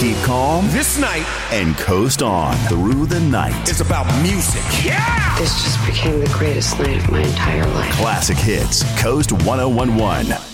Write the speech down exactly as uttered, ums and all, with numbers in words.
Keep calm This night and coast on through the night. is about music. Yeah! This just became the greatest night of my entire life. Classic hits. Coast ten eleven.